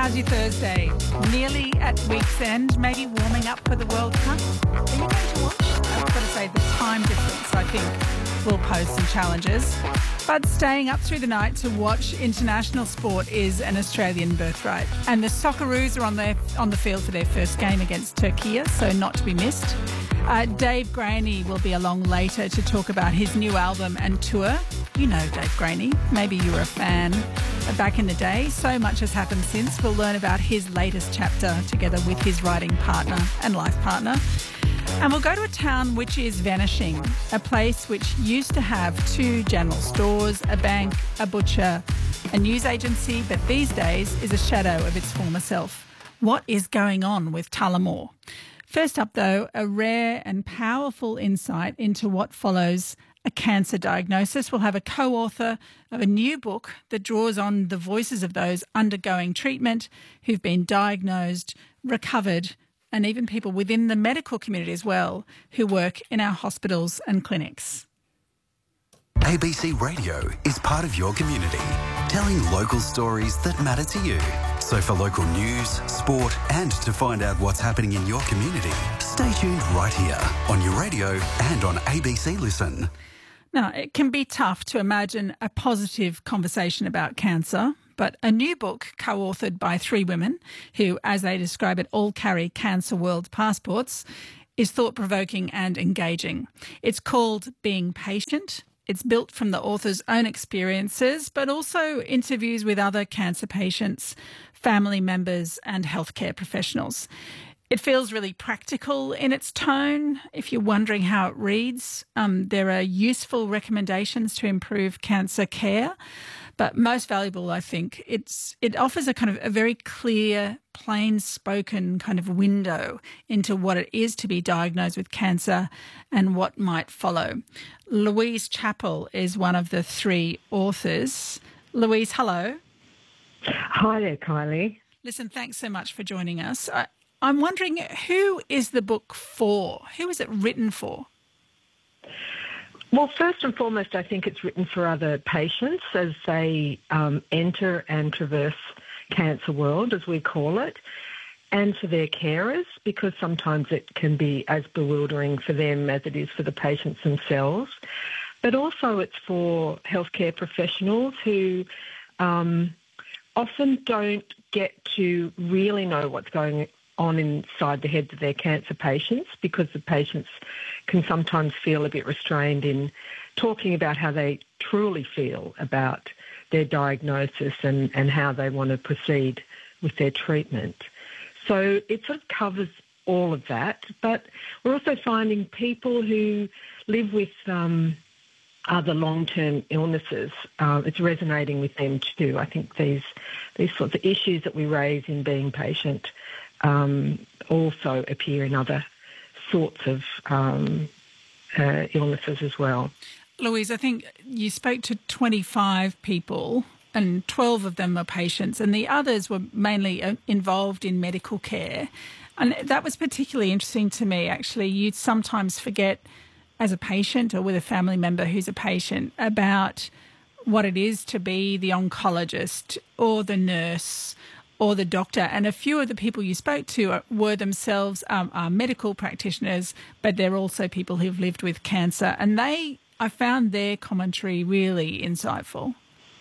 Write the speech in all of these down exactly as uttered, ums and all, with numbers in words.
how's your Thursday? Nearly at week's end, maybe warming up for the World Cup? Are you going to watch? I've got to say the time difference, I think, will pose some challenges. But staying up through the night to watch international sport is an Australian birthright. And the Socceroos are on, their, on the field for their first game against Turkey, so not to be missed. Uh, Dave Graney will be along later to talk about his new album and tour. You know Dave Graney. Maybe you were a fan back in the day. So much has happened since. We'll learn about his latest chapter together with his writing partner and life partner. And we'll go to a town which is vanishing, a place which used to have two general stores, a bank, a butcher, a news agency, but these days is a shadow of its former self. What is going on with Tullamore? First up, though, a rare and powerful insight into what follows a cancer diagnosis. We'll have a co-author of a new book that draws on the voices of those undergoing treatment who've been diagnosed, recovered, and even people within the medical community as well who work in our hospitals and clinics. A B C Radio is part of your community, telling local stories that matter to you. So for local news, sport, and to find out what's happening in your community, stay tuned right here on your radio and on A B C Listen. Now, it can be tough to imagine a positive conversation about cancer, but a new book co-authored by three women who, as they describe it, all carry cancer world passports, is thought-provoking and engaging. It's called Being Patient. It's built from the author's own experiences, but also interviews with other cancer patients, family members and healthcare professionals. It feels really practical in its tone. If you're wondering how it reads, um, there are useful recommendations to improve cancer care. But most valuable, I think, it's it offers a kind of a very clear, plain-spoken kind of window into what it is to be diagnosed with cancer and what might follow. Louise Chappell is one of the three authors. Louise, hello. Hi there, Kylie. Listen, thanks so much for joining us. I, I'm wondering, who is the book for? Who is it written for? Well, first and foremost, I think it's written for other patients as they um, enter and traverse cancer world, as we call it, and for their carers, because sometimes it can be as bewildering for them as it is for the patients themselves. But also it's for healthcare professionals who um, often don't get to really know what's going on inside the heads of their cancer patients, because the patients can sometimes feel a bit restrained in talking about how they truly feel about their diagnosis and, and how they want to proceed with their treatment. So it sort of covers all of that, but we're also finding people who live with um, other long-term illnesses. Uh, it's resonating with them too. I think these these sorts of issues that we raise in Being Patient um, also appear in other sorts of um, uh, illnesses as well. Louise, I think you spoke to twenty-five people and twelve of them are patients and the others were mainly involved in medical care. And that was particularly interesting to me, actually. You'd sometimes forget as a patient or with a family member who's a patient about what it is to be the oncologist or the nurse or the doctor. And a few of the people you spoke to are, were themselves um, are medical practitioners, but they're also people who've lived with cancer. And they, I found their commentary really insightful.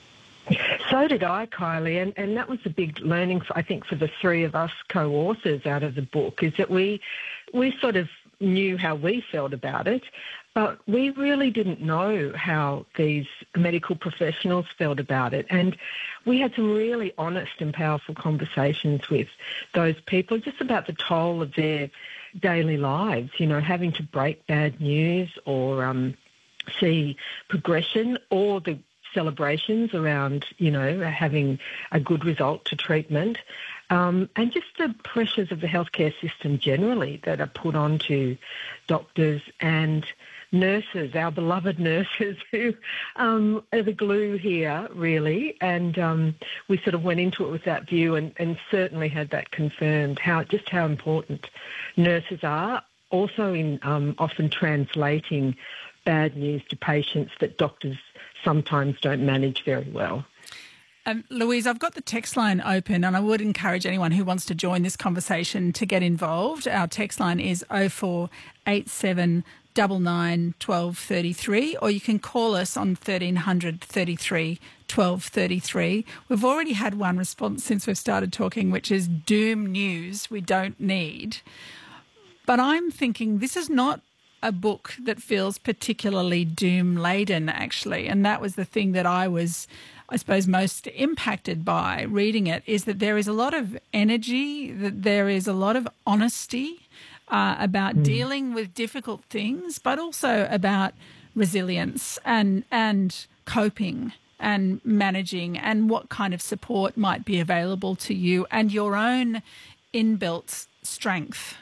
So did I, Kylie, and, and that was the big learning, for, I think, for the three of us co-authors out of the book, is that we we sort of knew how we felt about it, but we really didn't know how these medical professionals felt about it. And we had some really honest and powerful conversations with those people just about the toll of their daily lives, you know, having to break bad news or um, see progression, or the celebrations around, you know, having a good result to treatment, um, and just the pressures of the healthcare system generally that are put onto doctors and nurses, our beloved nurses, who um, are the glue here, really. And um, we sort of went into it with that view, and, and certainly had that confirmed, how just how important nurses are, also in um, often translating bad news to patients that doctors sometimes don't manage very well. Um, Louise, I've got the text line open and I would encourage anyone who wants to join this conversation to get involved. Our text line is oh four eight seven nine nine one two three three, or you can call us on thirteen hundred thirty-three twelve thirty-three. We've already had one response since we've started talking, which is doom news we don't need. But I'm thinking this is not a book that feels particularly doom-laden, actually. And that was the thing that I was, I suppose, most impacted by reading it, is that there is a lot of energy, that there is a lot of honesty uh, about mm. dealing with difficult things, but also about resilience and and coping and managing and what kind of support might be available to you and your own inbuilt strength.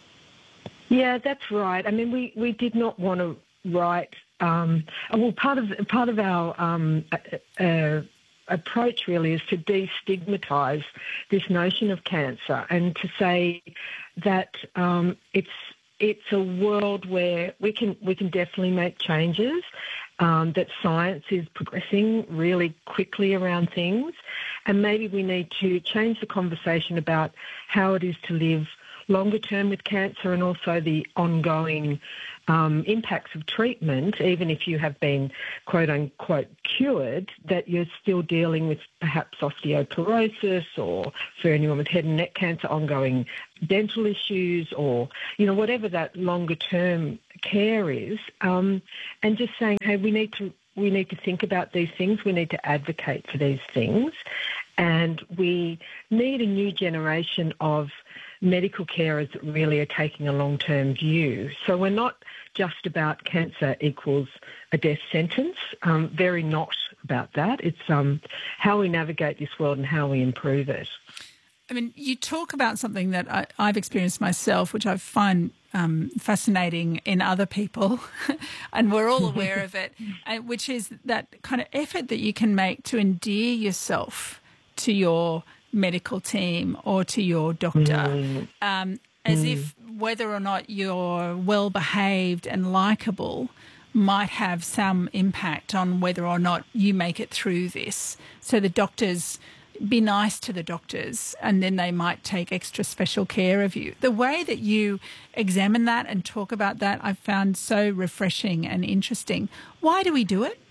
Yeah, that's right. I mean, we, we did not want to write. Um, well, part of part of our um, uh, uh, approach really is to destigmatise this notion of cancer and to say that um, it's it's a world where we can we can definitely make changes. Um, that science is progressing really quickly around things, and maybe we need to change the conversation about how it is to live longer term with cancer and also the ongoing um, impacts of treatment, even if you have been quote unquote cured, that you're still dealing with perhaps osteoporosis, or for anyone with head and neck cancer, ongoing dental issues, or, you know, whatever that longer term care is, um, and just saying, hey, we need to we need to think about these things, we need to advocate for these things, and we need a new generation of medical carers that really are taking a long-term view. So we're not just about cancer equals a death sentence, um, very not about that. It's um, how we navigate this world and how we improve it. I mean, you talk about something that I, I've experienced myself, which I find um, fascinating in other people, and we're all aware of it, uh, which is that kind of effort that you can make to endear yourself to your medical team or to your doctor, mm. um, as mm. if whether or not you're well behaved and likable might have some impact on whether or not you make it through this. So the doctors, be nice to the doctors, and then they might take extra special care of you. The way that you examine that and talk about that, I've found so refreshing and interesting. Why do we do it?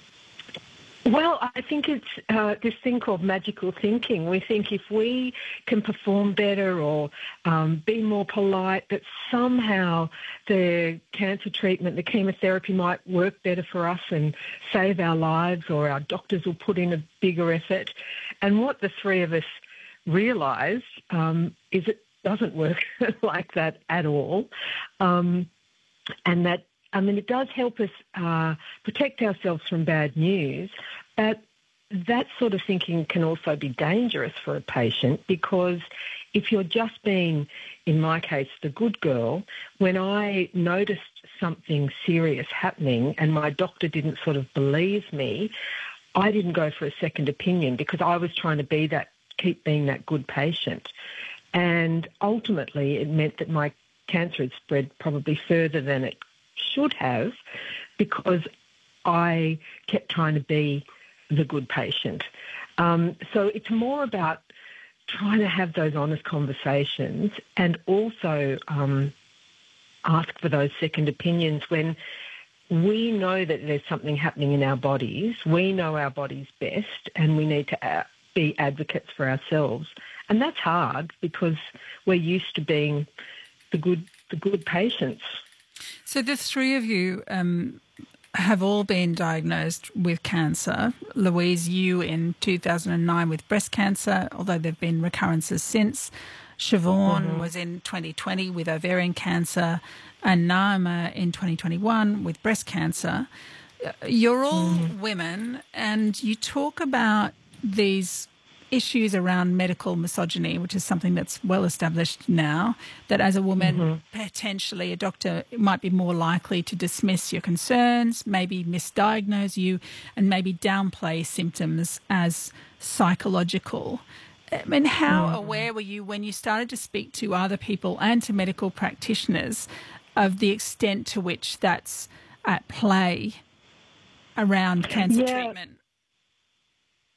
Well, I think it's uh, this thing called magical thinking. We think if we can perform better or um, be more polite, that somehow the cancer treatment, the chemotherapy might work better for us and save our lives, or our doctors will put in a bigger effort. And what the three of us realise um, is it doesn't work like that at all, um, and that I mean, it does help us uh, protect ourselves from bad news, but that sort of thinking can also be dangerous for a patient, because if you're just being, in my case, the good girl, when I noticed something serious happening and my doctor didn't sort of believe me, I didn't go for a second opinion because I was trying to be that, keep being that good patient. And ultimately it meant that my cancer had spread probably further than it should have, because I kept trying to be the good patient. Um, so it's more about trying to have those honest conversations and also um, ask for those second opinions when we know that there's something happening in our bodies. We know our bodies best, and we need to uh, be advocates for ourselves. And that's hard because we're used to being the good, the good patients. So the three of you um, have all been diagnosed with cancer. Louise, you in two thousand nine with breast cancer, although there have been recurrences since. Siobhan mm-hmm. was in twenty twenty with ovarian cancer, and Naima in twenty twenty-one with breast cancer. You're all mm. women, and you talk about these issues around medical misogyny, which is something that's well established now, that as a woman, mm-hmm. potentially a doctor might be more likely to dismiss your concerns, maybe misdiagnose you, and maybe downplay symptoms as psychological. I mean, how mm. aware were you when you started to speak to other people and to medical practitioners of the extent to which that's at play around cancer yeah. treatment?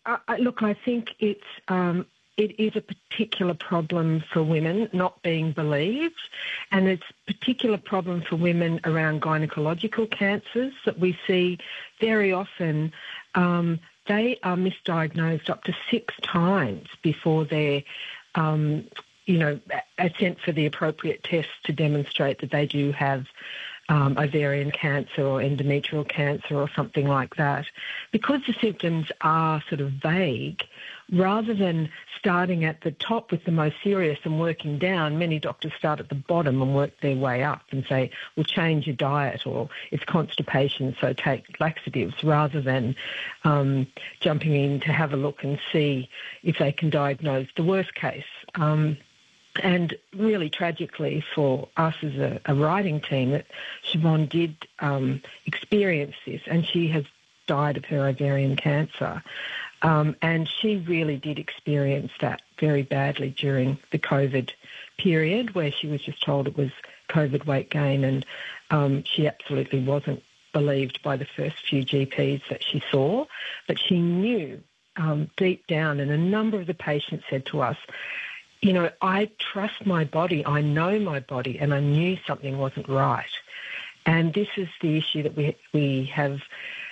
I, look, I think it's um, it is a particular problem for women not being believed, and it's a particular problem for women around gynecological cancers that we see very often. Um, they are misdiagnosed up to six times before they're, um, you know, sent for the appropriate tests to demonstrate that they do have Um, ovarian cancer or endometrial cancer or something like that. Because the symptoms are sort of vague, rather than starting at the top with the most serious and working down, many doctors start at the bottom and work their way up and say, well, change your diet, or it's constipation, so take laxatives, rather than um, jumping in to have a look and see if they can diagnose the worst case. Um, And really tragically for us as a, a writing team, that Siobhan did um, experience this, and she has died of her ovarian cancer. Um, and she really did experience that very badly during the COVID period, where she was just told it was COVID weight gain, and um, she absolutely wasn't believed by the first few G Ps that she saw. But she knew um, deep down, and a number of the patients said to us, you know, I trust my body, I know my body, and I knew something wasn't right. And this is the issue that we we have,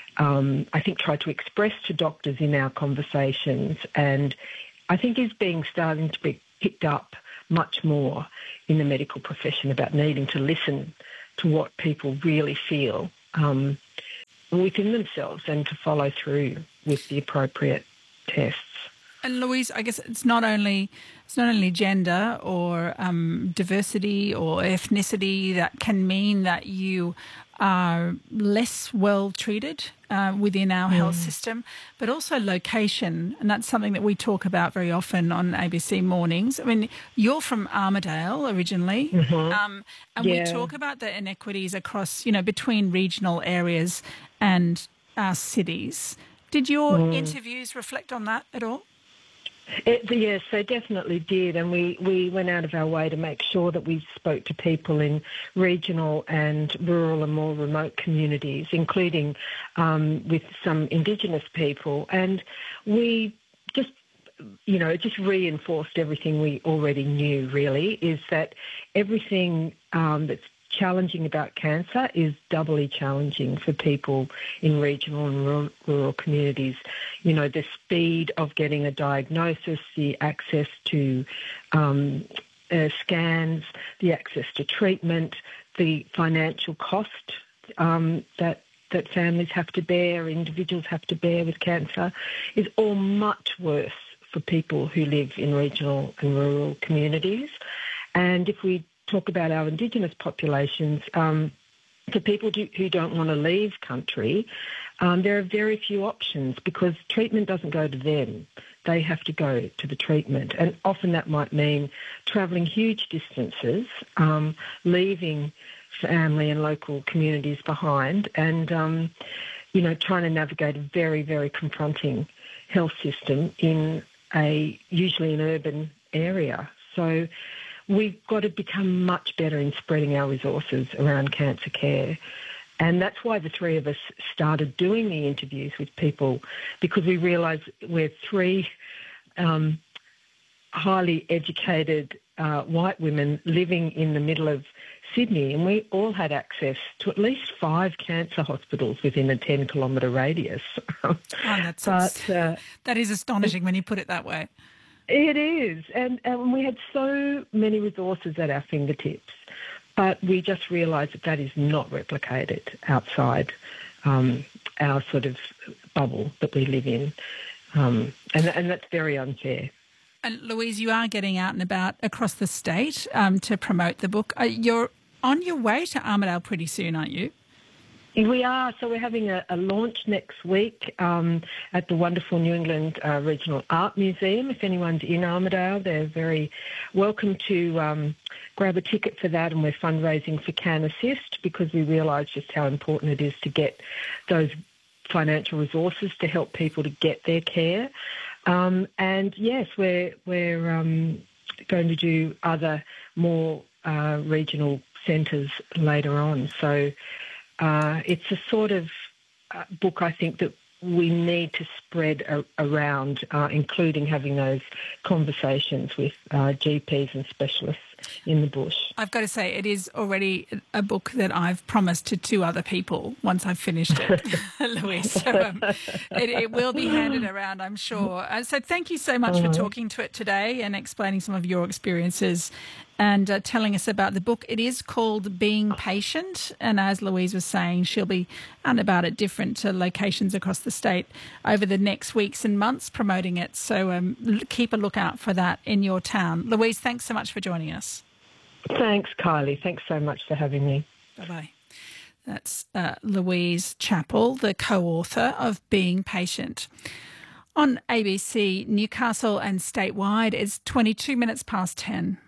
um, I think, tried to express to doctors in our conversations, and I think is being starting to be picked up much more in the medical profession, about needing to listen to what people really feel um, within themselves and to follow through with the appropriate tests. And Louise, I guess it's not only it's not only gender or um, diversity or ethnicity that can mean that you are less well treated uh, within our mm. health system, but also location, and that's something that we talk about very often on A B C Mornings. I mean, you're from Armidale originally, mm-hmm. um, and yeah. we talk about the inequities across, you know, between regional areas and our cities. Did your mm. interviews reflect on that at all? It, yes, they definitely did, and we, we went out of our way to make sure that we spoke to people in regional and rural and more remote communities, including um, with some Indigenous people, and we just, you know, just reinforced everything we already knew, really, is that everything um, that's challenging about cancer is doubly challenging for people in regional and rural, rural communities. You know, the speed of getting a diagnosis, the access to um, uh, scans, the access to treatment, the financial cost um, that that families have to bear, individuals have to bear with cancer, is all much worse for people who live in regional and rural communities. And if we talk about our Indigenous populations, um, for people do, who don't want to leave country, um, there are very few options because treatment doesn't go to them. They have to go to the treatment. And often that might mean travelling huge distances, um, leaving family and local communities behind, and, um, you know, trying to navigate a very, very confronting health system in a usually an urban area. So we've got to become much better in spreading our resources around cancer care. And that's why the three of us started doing the interviews with people, because we realised we're three um, highly educated uh, white women living in the middle of Sydney, and we all had access to at least five cancer hospitals within a ten kilometre radius. Oh, that's, but, uh, that is astonishing when you put it that way. It is, and, and we had so many resources at our fingertips, but we just realised that that is not replicated outside um, our sort of bubble that we live in, um, and, and that's very unfair. And Louise, you are getting out and about across the state um, to promote the book. Uh, you're on your way to Armidale pretty soon, aren't you? We are. So we're having a, a launch next week um, at the wonderful New England uh, Regional Art Museum. If anyone's in Armidale, they're very welcome to um, grab a ticket for that, and we're fundraising for Can Assist because we realise just how important it is to get those financial resources to help people to get their care. Um, and yes, we're, we're um, going to do other more uh, regional centres later on. So Uh, it's a sort of uh, book, I think, that we need to spread a, around, uh, including having those conversations with uh, G Ps and specialists in the bush. I've got to say, it is already a book that I've promised to two other people once I've finished it, Louise. So um, it, it will be handed around, I'm sure. Uh, so thank you so much for talking to it today and explaining some of your experiences and uh, telling us about the book. It is called Being Patient, and as Louise was saying, she'll be out and about at different uh, locations across the state over the next weeks and months promoting it. So um, keep a lookout for that in your town. Louise, thanks so much for joining us. Thanks, Kylie. Thanks so much for having me. Bye-bye. That's uh, Louise Chappell, the co-author of Being Patient. On A B C Newcastle and statewide, it's twenty-two minutes past ten.